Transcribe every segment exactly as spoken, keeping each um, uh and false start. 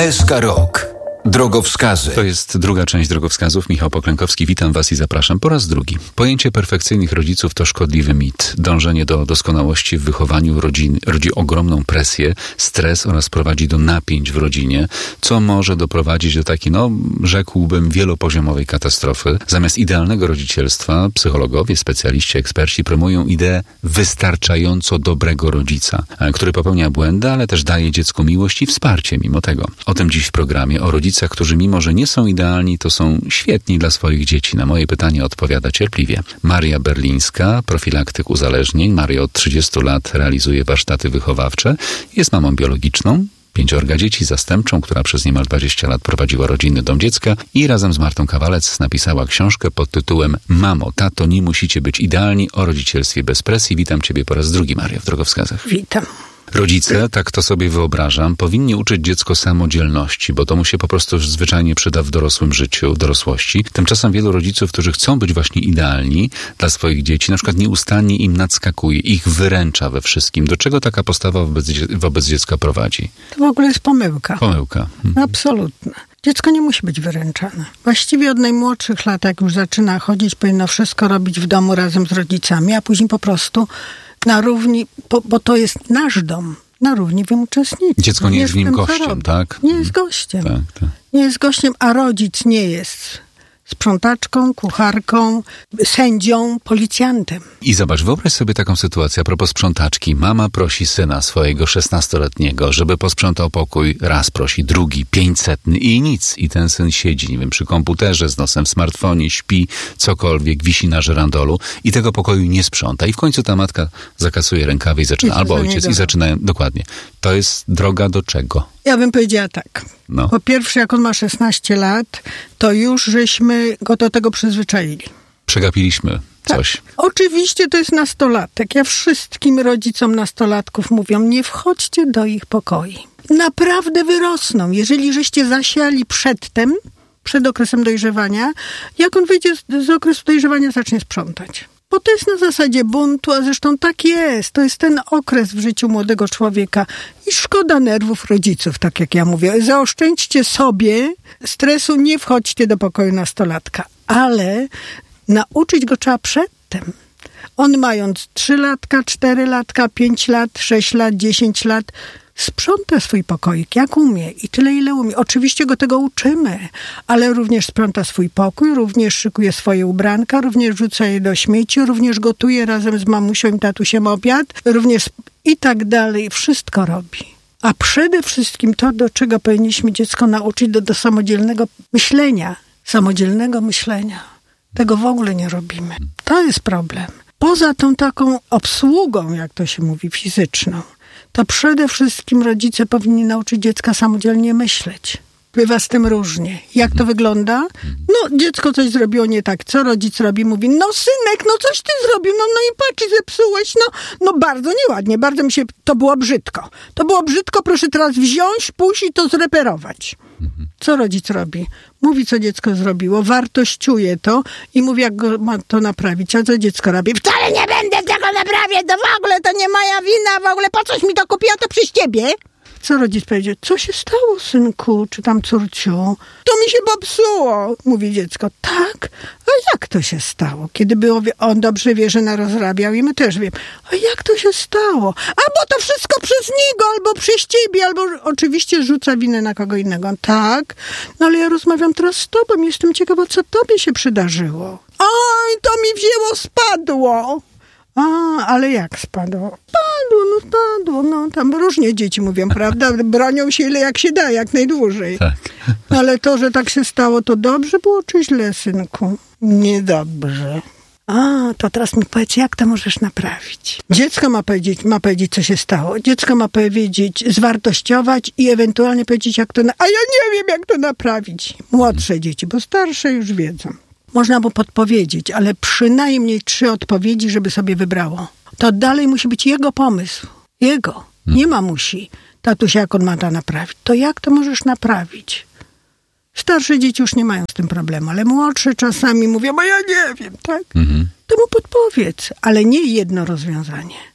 S K Rok. Drogowskazy. To jest druga część drogowskazów. Michał Poklękowski, witam Was i zapraszam po raz drugi. Pojęcie perfekcyjnych rodziców to szkodliwy mit. Dążenie do doskonałości w wychowaniu rodzin rodzi ogromną presję, stres oraz prowadzi do napięć w rodzinie, co może doprowadzić do takiej, no rzekłbym, wielopoziomowej katastrofy. Zamiast idealnego rodzicielstwa psychologowie, specjaliści, eksperci promują ideę wystarczająco dobrego rodzica, który popełnia błędy, ale też daje dziecku miłość i wsparcie mimo tego. O tym dziś w programie, o rodzicach, którzy mimo, że nie są idealni, to są świetni dla swoich dzieci. Na moje pytanie odpowiada cierpliwie Maria Berlińska, profilaktyk uzależnień. Maria od trzydziestu lat realizuje warsztaty wychowawcze. Jest mamą biologiczną, pięciorga dzieci, zastępczą, która przez niemal dwadzieścia lat prowadziła rodzinny dom dziecka i razem z Martą Kawalec napisała książkę pod tytułem Mamo, tato, nie musicie być idealni, o rodzicielstwie bez presji. Witam Ciebie po raz drugi, Maria, w Drogowskazach. Witam. Rodzice, tak to sobie wyobrażam, powinni uczyć dziecko samodzielności, bo to mu się po prostu zwyczajnie przyda w dorosłym życiu, w dorosłości. Tymczasem wielu rodziców, którzy chcą być właśnie idealni dla swoich dzieci, na przykład nieustannie im nadskakuje, ich wyręcza we wszystkim. Do czego taka postawa wobec, wobec dziecka prowadzi? To w ogóle jest pomyłka. Pomyłka. Mhm. Absolutna. Dziecko nie musi być wyręczane. Właściwie od najmłodszych lat, jak już zaczyna chodzić, powinno wszystko robić w domu razem z rodzicami, a później po prostu na równi, bo, bo to jest nasz dom, na równi w nim uczestniczyć. Dziecko nie jest w nim gościem, tak? Nie jest gościem. Tak, tak. Nie jest gościem, a rodzic nie jest sprzątaczką, kucharką, sędzią, policjantem. I zobacz, wyobraź sobie taką sytuację a propos sprzątaczki. Mama prosi syna swojego szesnastoletniego, żeby posprzątał pokój. Raz prosi, drugi, pięćsetny i nic. I ten syn siedzi, nie wiem, przy komputerze, z nosem w smartfonie, śpi, cokolwiek, wisi na żerandolu i tego pokoju nie sprząta. I w końcu ta matka zakasuje rękawy i zaczyna, I albo ojciec, niego. i zaczynają, dokładnie. To jest droga do czego? Ja bym powiedziała tak. No. Po pierwsze, jak on ma szesnaście lat, to już żeśmy go do tego przyzwyczaili. Przegapiliśmy coś. Tak. Oczywiście to jest nastolatek. Ja wszystkim rodzicom nastolatków mówię, nie wchodźcie do ich pokoi. Naprawdę wyrosną. Jeżeli żeście zasiali przedtem, przed okresem dojrzewania, jak on wyjdzie z, z okresu dojrzewania, zacznie sprzątać. Bo to jest na zasadzie buntu, a zresztą tak jest. To jest ten okres w życiu młodego człowieka. I szkoda nerwów rodziców, tak jak ja mówię. Zaoszczędźcie sobie stresu, nie wchodźcie do pokoju nastolatka. Ale nauczyć go trzeba przedtem. On mając trzy latka, cztery latka, pięć lat, sześć lat, dziesięć lat, sprząta swój pokoik, jak umie i tyle, ile umie. Oczywiście go tego uczymy, ale również sprząta swój pokój, również szykuje swoje ubranka, również rzuca je do śmieci, również gotuje razem z mamusią i tatusiem obiad, również i tak dalej. Wszystko robi. A przede wszystkim to, do czego powinniśmy dziecko nauczyć, do, do samodzielnego myślenia. Samodzielnego myślenia. Tego w ogóle nie robimy. To jest problem. Poza tą taką obsługą, jak to się mówi, fizyczną, to przede wszystkim rodzice powinni nauczyć dziecka samodzielnie myśleć. Bywa z tym różnie. Jak to wygląda? No, dziecko coś zrobiło nie tak. Co rodzic robi? Mówi, no synek, no coś ty zrobił, no, no i patrz, zepsułeś, no, no bardzo nieładnie, bardzo mi się, to było brzydko. To było brzydko, proszę teraz wziąć, pójść i to zreperować. Co rodzic robi? Mówi, co dziecko zrobiło, wartościuje to i mówi, jak go ma to naprawić. A co dziecko robi? Wcale nie będę tego naprawiać, to w ogóle to nie moja wina, w ogóle po coś mi to kupiła, to przez ciebie. Co rodzic powiedział? Co się stało, synku, czy tam córciu? To mi się popsuło, mówi dziecko. Tak? A jak to się stało? Kiedy było, on dobrze wie, że narozrabiał i my też wiemy. A jak to się stało? Albo to wszystko przez niego, albo przez ciebie, albo oczywiście rzuca winę na kogo innego. Tak? No ale ja rozmawiam teraz z tobą, jestem ciekawa, co tobie się przydarzyło. Oj, to mi wzięło, spadło. A, ale jak spadło? Spadło, no spadło, no tam różnie dzieci mówią, prawda? Bronią się ile jak się da, jak najdłużej. Tak. Ale to, że tak się stało, to dobrze było czy źle, synku? Niedobrze. A, to teraz mi powiedz, jak to możesz naprawić? Dziecko ma powiedzieć, ma powiedzieć, co się stało. Dziecko ma powiedzieć, zwartościować i ewentualnie powiedzieć, jak to... Na... A ja nie wiem, jak to naprawić. Młodsze dzieci, bo starsze już wiedzą. Można mu podpowiedzieć, ale przynajmniej trzy odpowiedzi, żeby sobie wybrało. To dalej musi być jego pomysł. Jego. Nie mamusi. Tatusia, jak on ma to naprawić? To jak to możesz naprawić? Starsze dzieci już nie mają z tym problemu, ale młodsze czasami mówią, bo ja nie wiem, tak? Mhm. To mu podpowiedz, ale nie jedno rozwiązanie.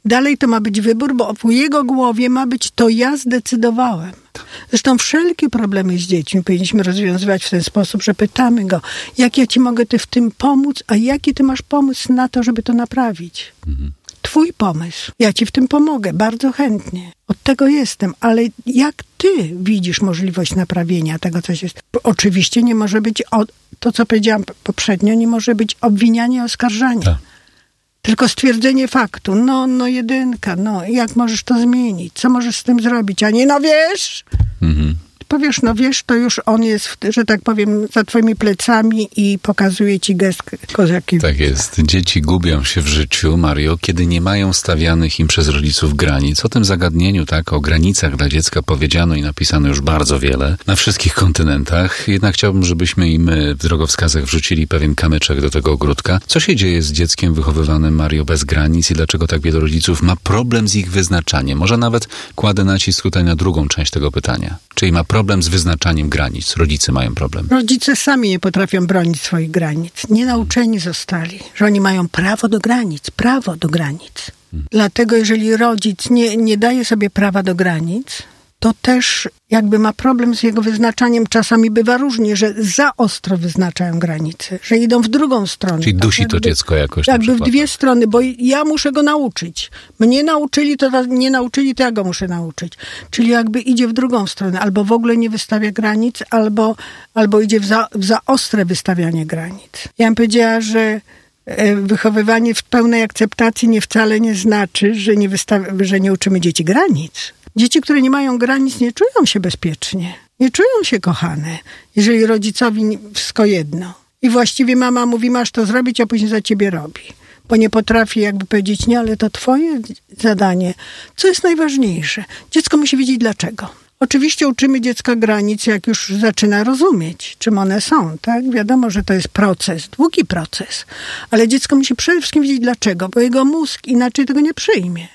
Dalej to ma być wybór, bo w jego głowie ma być to ja zdecydowałem. Zresztą wszelkie problemy z dziećmi powinniśmy rozwiązywać w ten sposób, że pytamy go, jak ja ci mogę ty w tym pomóc, a jaki ty masz pomysł na to, żeby to naprawić. Mhm. Twój pomysł. Ja ci w tym pomogę, bardzo chętnie. Od tego jestem, ale jak ty widzisz możliwość naprawienia tego, co jest? Oczywiście nie może być, to co powiedziałam poprzednio, nie może być obwinianie, oskarżanie. Tak. Tylko stwierdzenie faktu. No, no jedynka, no jak możesz to zmienić? Co możesz z tym zrobić? A nie, no wiesz... Mhm. Powiesz, no wiesz, to już on jest, że tak powiem, za twoimi plecami i pokazuje ci gest Kozakiewicz. Tak jest. Dzieci gubią się w życiu, Mario, kiedy nie mają stawianych im przez rodziców granic. O tym zagadnieniu, tak, o granicach dla dziecka powiedziano i napisano już bardzo wiele na wszystkich kontynentach. Jednak chciałbym, żebyśmy i my w drogowskazach wrzucili pewien kamyczek do tego ogródka. Co się dzieje z dzieckiem wychowywanym, Mario, bez granic i dlaczego tak wielu rodziców ma problem z ich wyznaczaniem? Może nawet kładę nacisk tutaj na drugą część tego pytania. Czyli ma problem z wyznaczaniem granic. Rodzice mają problem. Rodzice sami nie potrafią bronić swoich granic. Nie nauczeni zostali, że oni mają prawo do granic. Prawo do granic. Hmm. Dlatego jeżeli rodzic nie, nie daje sobie prawa do granic, to też jakby ma problem z jego wyznaczaniem. Czasami bywa różnie, że za ostro wyznaczają granice, że idą w drugą stronę. Czyli dusi tak, to jakby, dziecko jakoś. Jakby w dwie strony, bo ja muszę go nauczyć. Mnie nauczyli, to nie nauczyli, to ja go muszę nauczyć. Czyli jakby idzie w drugą stronę. Albo w ogóle nie wystawia granic, albo, albo idzie w za, w za ostre wystawianie granic. Ja bym powiedziała, że wychowywanie w pełnej akceptacji nie wcale nie znaczy, że nie, wystawi, że nie uczymy dzieci granic. Dzieci, które nie mają granic, nie czują się bezpiecznie. Nie czują się kochane, jeżeli rodzicowi wszystko jedno. I właściwie mama mówi, masz to zrobić, a później za ciebie robi. Bo nie potrafi jakby powiedzieć, nie, ale to twoje zadanie. Co jest najważniejsze? Dziecko musi wiedzieć dlaczego. Oczywiście uczymy dziecka granic, jak już zaczyna rozumieć, czym one są, tak? Wiadomo, że to jest proces, długi proces. Ale dziecko musi przede wszystkim wiedzieć dlaczego, bo jego mózg inaczej tego nie przyjmie.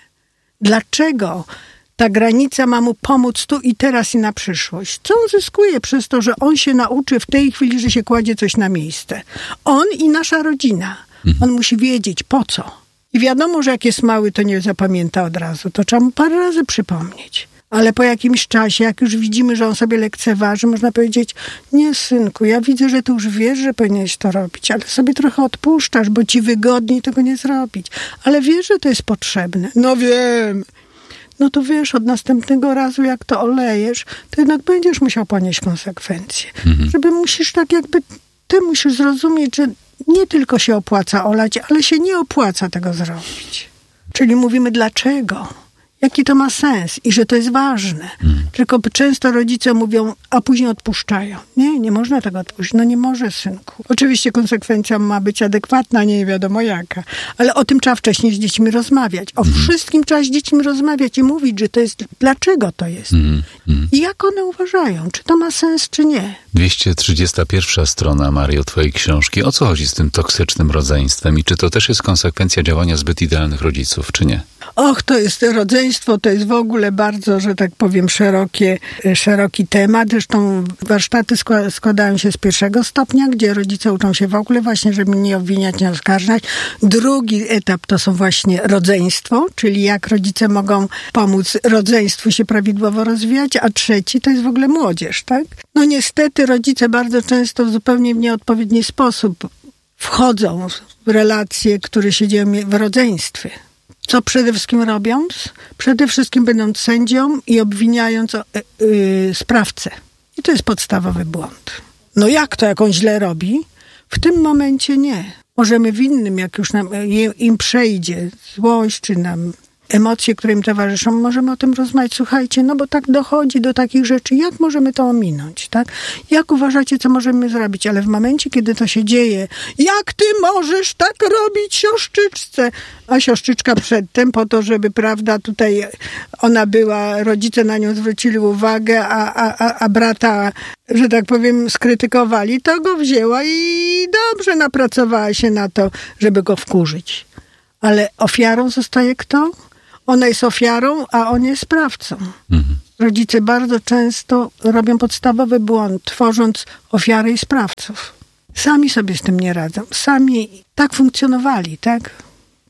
Dlaczego ta granica ma mu pomóc tu i teraz i na przyszłość? Co on zyskuje przez to, że on się nauczy w tej chwili, że się kładzie coś na miejsce? On i nasza rodzina. On musi wiedzieć po co. I wiadomo, że jak jest mały, to nie zapamięta od razu. To trzeba mu parę razy przypomnieć. Ale po jakimś czasie, jak już widzimy, że on sobie lekceważy, można powiedzieć, nie synku, ja widzę, że ty już wiesz, że powinieneś to robić, ale sobie trochę odpuszczasz, bo ci wygodniej tego nie zrobić. Ale wiesz, że to jest potrzebne. No wiem. No to wiesz, od następnego razu, jak to olejesz, to jednak będziesz musiał ponieść konsekwencje. Mhm. Żeby musisz tak jakby, ty musisz zrozumieć, że nie tylko się opłaca olać, ale się nie opłaca tego zrobić. Czyli mówimy dlaczego. Jaki to ma sens i że to jest ważne. Hmm. Tylko często rodzice mówią, a później odpuszczają. Nie, nie można tego odpuścić. No nie może, synku. Oczywiście konsekwencja ma być adekwatna, nie wiadomo jaka. Ale o tym trzeba wcześniej z dziećmi rozmawiać. O hmm. wszystkim trzeba z dziećmi rozmawiać i mówić, że to jest, dlaczego to jest. Hmm. Hmm. I jak one uważają, czy to ma sens, czy nie. dwieście trzydziesta pierwsza strona, Mario, twojej książki. O co chodzi z tym toksycznym rodzeństwem i czy to też jest konsekwencja działania zbyt idealnych rodziców, czy nie? Och, to jest rodzeństwo, to jest w ogóle bardzo, że tak powiem, szerokie, szeroki temat. Zresztą warsztaty składają się z pierwszego stopnia, gdzie rodzice uczą się w ogóle właśnie, żeby nie obwiniać, nie oskarżać. Drugi etap to są właśnie rodzeństwo, czyli jak rodzice mogą pomóc rodzeństwu się prawidłowo rozwijać, a trzeci to jest w ogóle młodzież, tak? No niestety rodzice bardzo często w zupełnie w nieodpowiedni sposób wchodzą w relacje, które się dzieją w rodzeństwie. Co przede wszystkim robiąc? Przede wszystkim będąc sędzią i obwiniając yy, sprawcę. I to jest podstawowy błąd. No jak to, jak on źle robi? W tym momencie nie. Możemy w innym, jak już nam, im przejdzie złość, czy nam emocje, które im towarzyszą, możemy o tym rozmawiać. Słuchajcie, no bo tak dochodzi do takich rzeczy. Jak możemy to ominąć, tak? Jak uważacie, co możemy zrobić? Ale w momencie, kiedy to się dzieje, jak ty możesz tak robić siostrzyczce? A siostrzyczka przedtem po to, żeby, prawda, tutaj ona była, rodzice na nią zwrócili uwagę, a, a, a brata, że tak powiem, skrytykowali, to go wzięła i dobrze napracowała się na to, żeby go wkurzyć. Ale ofiarą zostaje kto? Ona jest ofiarą, a on jest sprawcą. Mhm. Rodzice bardzo często robią podstawowy błąd, tworząc ofiary i sprawców. Sami sobie z tym nie radzą. Sami tak funkcjonowali, tak?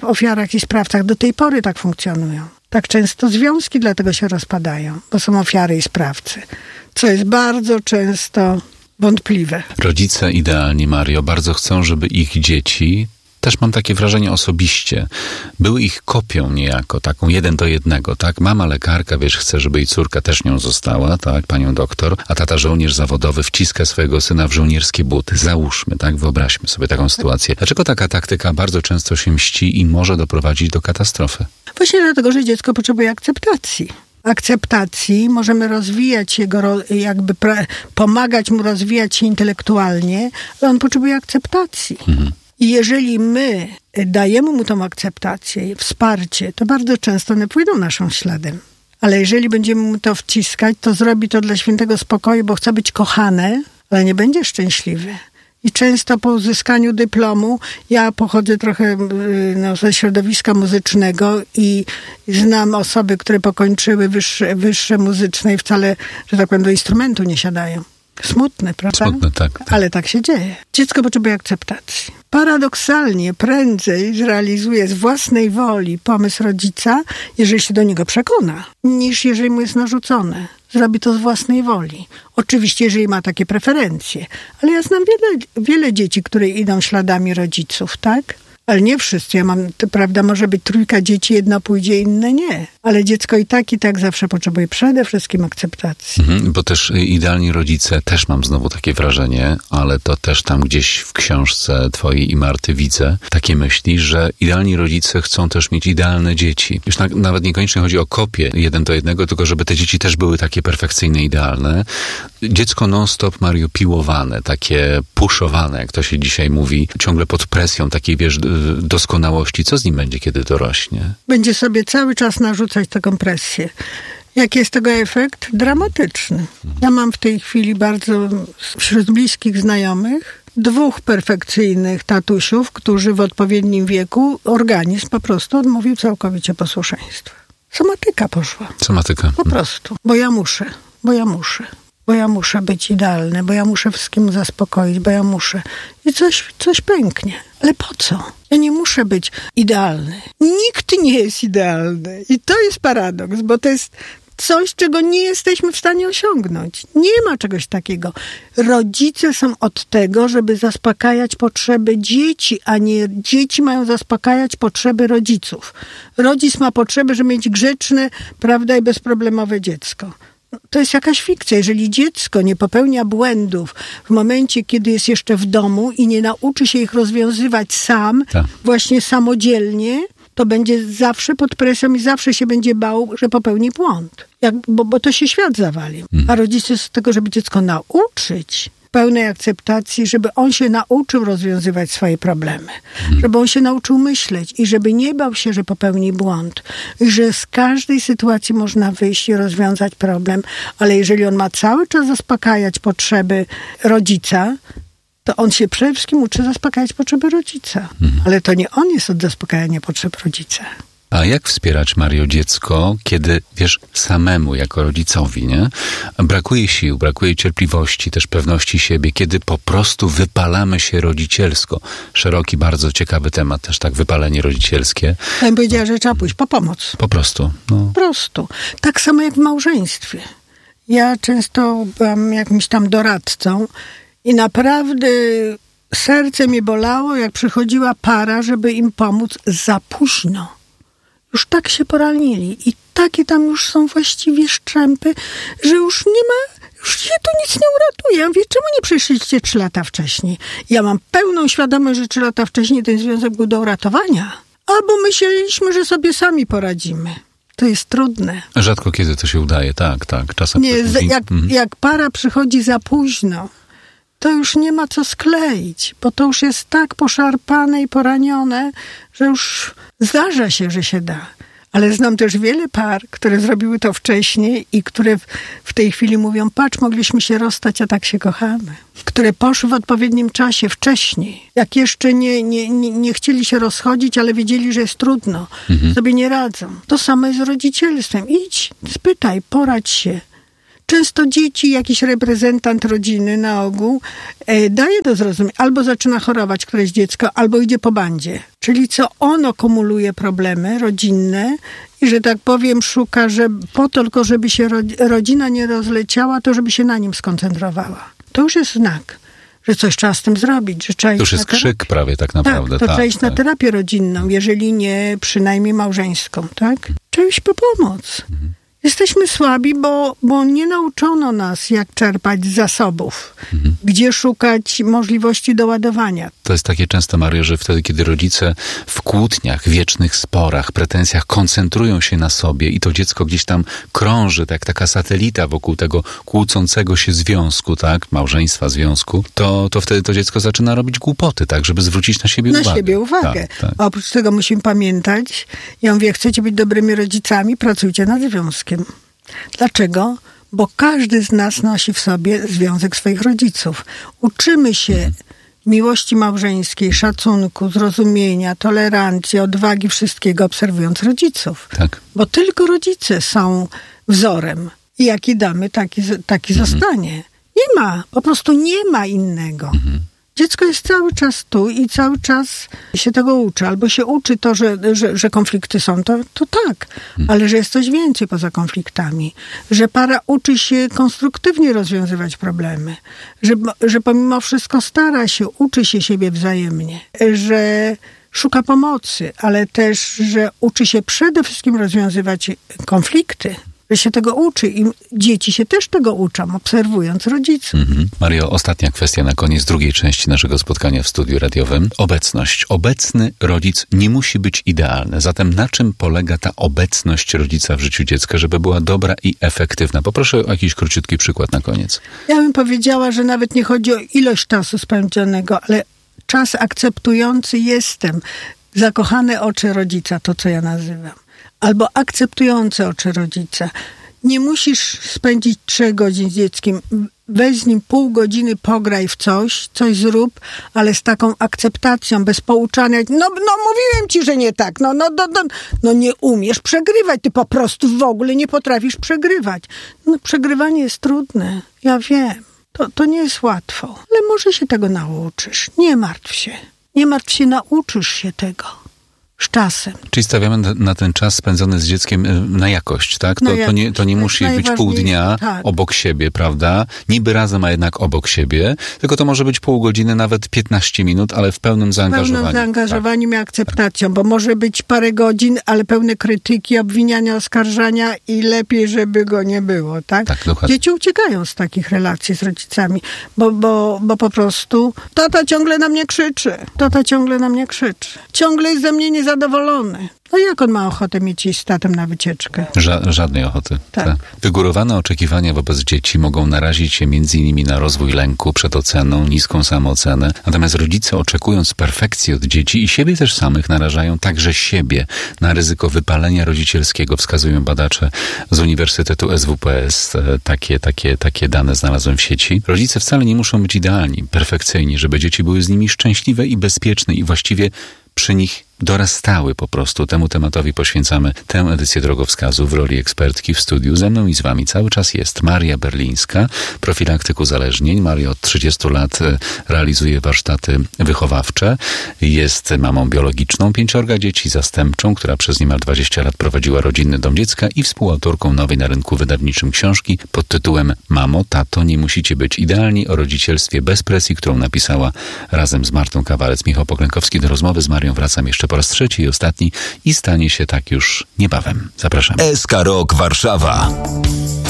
w ofiarach i sprawcach do tej pory tak funkcjonują. Tak często związki dlatego się rozpadają, bo są ofiary i sprawcy, co jest bardzo często wątpliwe. Rodzice idealni, Mario, bardzo chcą, żeby ich dzieci, też mam takie wrażenie osobiście, były ich kopią niejako, taką jeden do jednego, tak? Mama lekarka, wiesz, chce, żeby jej córka też nią została, tak? Panią doktor, a tata żołnierz zawodowy wciska swojego syna w żołnierskie buty. Załóżmy, tak? Wyobraźmy sobie taką sytuację. Dlaczego taka taktyka bardzo często się mści i może doprowadzić do katastrofy? Właśnie dlatego, że dziecko potrzebuje akceptacji. Akceptacji, możemy rozwijać jego, jakby pra- pomagać mu rozwijać się intelektualnie, ale on potrzebuje akceptacji. Mhm. I jeżeli my dajemy mu tą akceptację, wsparcie, to bardzo często one pójdą naszym śladem. Ale jeżeli będziemy mu to wciskać, to zrobi to dla świętego spokoju, bo chce być kochane, ale nie będzie szczęśliwy. I często po uzyskaniu dyplomu, ja pochodzę trochę no, ze środowiska muzycznego i znam osoby, które pokończyły wyższe, wyższe muzyczne i wcale, że tak powiem, do instrumentu nie siadają. Smutne, prawda? Smutne, tak, tak. Ale tak się dzieje. Dziecko potrzebuje akceptacji. Paradoksalnie prędzej zrealizuje z własnej woli pomysł rodzica, jeżeli się do niego przekona, niż jeżeli mu jest narzucone. Zrobi to z własnej woli. Oczywiście, jeżeli ma takie preferencje. Ale ja znam wiele, wiele dzieci, które idą śladami rodziców, tak? Ale nie wszyscy. Ja mam, to prawda, może być trójka dzieci, jedno pójdzie, inne nie. Ale dziecko i tak, i tak zawsze potrzebuje przede wszystkim akceptacji. Mhm, bo też idealni rodzice, też mam znowu takie wrażenie, ale to też tam gdzieś w książce twojej i Marty widzę takie myśli, że idealni rodzice chcą też mieć idealne dzieci. Już na, nawet niekoniecznie chodzi o kopię jeden do jednego, tylko żeby te dzieci też były takie perfekcyjne, idealne. Dziecko non-stop, Mario, piłowane, takie puszowane, jak to się dzisiaj mówi, ciągle pod presją takiej, wiesz, doskonałości. Co z nim będzie, kiedy dorośnie? Będzie sobie cały czas narzucać taką presję. Jaki jest tego efekt? Dramatyczny. Ja mam w tej chwili bardzo wśród bliskich znajomych dwóch perfekcyjnych tatusiów, którzy w odpowiednim wieku organizm po prostu odmówił całkowicie posłuszeństwa. Somatyka poszła. Somatyka. Po prostu. Bo ja muszę. Bo ja muszę. Bo ja muszę być idealny, bo ja muszę wszystkim zaspokoić, bo ja muszę. I coś, coś pęknie. Ale po co? Ja nie muszę być idealny. Nikt nie jest idealny. I to jest paradoks, bo to jest coś, czego nie jesteśmy w stanie osiągnąć. Nie ma czegoś takiego. Rodzice są od tego, żeby zaspokajać potrzeby dzieci, a nie dzieci mają zaspokajać potrzeby rodziców. Rodzic ma potrzeby, żeby mieć grzeczne, prawda, i bezproblemowe dziecko. To jest jakaś fikcja. Jeżeli dziecko nie popełnia błędów w momencie, kiedy jest jeszcze w domu i nie nauczy się ich rozwiązywać sam, tak. właśnie samodzielnie, to będzie zawsze pod presją i zawsze się będzie bał, że popełni błąd. Jak, bo, bo to się świat zawali. Hmm. A rodzice są z tego, żeby dziecko nauczyć pełnej akceptacji, żeby on się nauczył rozwiązywać swoje problemy. Hmm. Żeby on się nauczył myśleć i żeby nie bał się, że popełni błąd. I że z każdej sytuacji można wyjść i rozwiązać problem. Ale jeżeli on ma cały czas zaspokajać potrzeby rodzica, to on się przede wszystkim uczy zaspokajać potrzeby rodzica. Hmm. Ale to nie on jest od zaspokajania potrzeb rodzica. A jak wspierać, Mario, dziecko, kiedy, wiesz, samemu jako rodzicowi, nie? Brakuje sił, brakuje cierpliwości, też pewności siebie, kiedy po prostu wypalamy się rodzicielsko. Szeroki, bardzo ciekawy temat, też tak, wypalenie rodzicielskie. Ja bym powiedziała, że trzeba pójść po pomoc. Po prostu. No. Po prostu. Tak samo jak w małżeństwie. Ja często byłam jakimś tam doradcą i naprawdę serce mnie bolało, jak przychodziła para, żeby im pomóc za późno. Już tak się poranili i takie tam już są właściwie szczępy, że już nie ma, już się tu nic nie uratuje. Ja mówię, czemu nie przyszliście trzy lata wcześniej? Ja mam pełną świadomość, że trzy lata wcześniej ten związek był do uratowania. Albo myśleliśmy, że sobie sami poradzimy. To jest trudne. Rzadko kiedy to się udaje, tak, tak. Czasem nie, mówi... jak, mhm. jak para przychodzi za późno, to już nie ma co skleić, bo to już jest tak poszarpane i poranione, że już zdarza się, że się da. Ale znam też wiele par, które zrobiły to wcześniej i które w, w tej chwili mówią, patrz, mogliśmy się rozstać, a tak się kochamy. Które poszły w odpowiednim czasie, wcześniej. Jak jeszcze nie, nie, nie, nie chcieli się rozchodzić, ale wiedzieli, że jest trudno. Mhm. Sobie nie radzą. To samo jest z rodzicielstwem. Idź, spytaj, poradź się. Często dzieci, jakiś reprezentant rodziny na ogół e, daje do zrozumienia, albo zaczyna chorować któreś dziecko, albo idzie po bandzie. Czyli co ono kumuluje problemy rodzinne i, że tak powiem, szuka, że po to tylko, żeby się ro, rodzina nie rozleciała, to żeby się na nim skoncentrowała. To już jest znak, że coś trzeba z tym zrobić. Że trzeba to już jest krzyk prawie tak naprawdę. Tak, to tak, trzeba iść tak. na terapię rodzinną, jeżeli nie przynajmniej małżeńską, tak? Trzeba iść po pomoc. Mhm. Jesteśmy słabi, bo, bo nie nauczono nas, jak czerpać z zasobów, mhm. gdzie szukać możliwości doładowania. To jest takie często, Mario, że wtedy, kiedy rodzice w kłótniach, wiecznych sporach, pretensjach koncentrują się na sobie i to dziecko gdzieś tam krąży, tak taka satelita wokół tego kłócącego się związku, tak, małżeństwa, związku, to, to wtedy to dziecko zaczyna robić głupoty, tak, żeby zwrócić na siebie na uwagę. Na siebie uwagę. Tak, tak. A oprócz tego musimy pamiętać, ja mówię, chcecie być dobrymi rodzicami, pracujcie nad związkiem. Dlaczego? Bo każdy z nas nosi w sobie związek swoich rodziców. Uczymy się miłości małżeńskiej, szacunku, zrozumienia, tolerancji, odwagi, wszystkiego obserwując rodziców. Tak. Bo tylko rodzice są wzorem. I jaki damy, taki, taki mhm. zostanie. Nie ma, po prostu nie ma innego. Mhm. Dziecko jest cały czas tu i cały czas się tego uczy. Albo się uczy to, że, że, że konflikty są, to, to tak. Ale że jest coś więcej poza konfliktami. Że para uczy się konstruktywnie rozwiązywać problemy. Że, że pomimo wszystko stara się, uczy się siebie wzajemnie. Że szuka pomocy, ale też, że uczy się przede wszystkim rozwiązywać konflikty. Że się tego uczy i dzieci się też tego uczą, obserwując rodziców. Mhm. Mario, ostatnia kwestia na koniec drugiej części naszego spotkania w studiu radiowym. Obecność. Obecny rodzic nie musi być idealny. Zatem na czym polega ta obecność rodzica w życiu dziecka, żeby była dobra i efektywna? Poproszę o jakiś króciutki przykład na koniec. Ja bym powiedziała, że nawet nie chodzi o ilość czasu spędzonego, ale czas akceptujący jestem. Zakochane oczy rodzica, to co ja nazywam. Albo akceptujące oczy rodzica. Nie musisz spędzić trzech godzin z dzieckiem. Weź z nim pół godziny, pograj w coś, coś zrób, ale z taką akceptacją, bez pouczania. No, no mówiłem ci, że nie tak. No, no, no, no, no nie umiesz przegrywać. Ty po prostu w ogóle nie potrafisz przegrywać. No przegrywanie jest trudne. Ja wiem. To, to nie jest łatwo. Ale może się tego nauczysz. Nie martw się. Nie martw się, nauczysz się tego. Z czasem. Czyli stawiamy na ten czas spędzony z dzieckiem na jakość, tak? To, to nie, to nie musi być pół dnia tak. obok siebie, prawda? Niby razem, a jednak obok siebie. Tylko to może być pół godziny, nawet piętnaście minut, ale w pełnym zaangażowaniu. W pełnym zaangażowaniem tak. i akceptacją, bo może być parę godzin, ale pełne krytyki, obwiniania, oskarżania i lepiej, żeby go nie było, tak? Tak, dokładnie. Dzieci uciekają z takich relacji z rodzicami, bo, bo, bo po prostu tata ciągle na mnie krzyczy, tata ciągle na mnie krzyczy. Ciągle jest ze mnie niezadowolony. Zadowolony. No jak on ma ochotę mieć iść z tatem na wycieczkę? Ża- żadnej ochoty. Tak. Ta. Wygórowane oczekiwania wobec dzieci mogą narazić się między innymi na rozwój lęku przed oceną, niską samoocenę. Natomiast rodzice, oczekując perfekcji od dzieci i siebie też samych, narażają także siebie na ryzyko wypalenia rodzicielskiego. Wskazują badacze z Uniwersytetu S W P S. Takie, takie, takie dane znalazłem w sieci. Rodzice wcale nie muszą być idealni, perfekcyjni, żeby dzieci były z nimi szczęśliwe i bezpieczne i właściwie przy nich dorastały po prostu. Temu tematowi poświęcamy tę edycję Drogowskazu w roli ekspertki w studiu. Ze mną i z wami cały czas jest Maria Berlińska, profilaktyk uzależnień. Maria od trzydziestu lat realizuje warsztaty wychowawcze. Jest mamą biologiczną pięciorga dzieci, zastępczą, która przez niemal dwadzieścia lat prowadziła rodzinny dom dziecka i współautorką nowej na rynku wydawniczym książki pod tytułem Mamo, tato, nie musicie być idealni, o rodzicielstwie bez presji, którą napisała razem z Martą Kawalec. Michał Poklękowski. Do rozmowy z Marią wracam jeszcze po raz trzeci i ostatni i stanie się tak już niebawem. Zapraszam. S K Rok Warszawa.